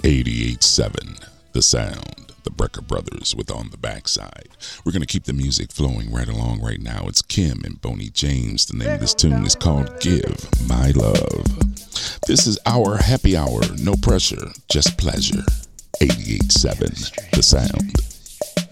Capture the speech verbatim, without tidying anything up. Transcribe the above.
eighty-eight seven, The Sound, the Brecker Brothers with On the Backside. We're going to keep the music flowing right along right now. It's Kim and Boney James. The name of this tune is called Give My Love. This is our happy hour. No pressure, just pleasure. eighty-eight seven, The Sound.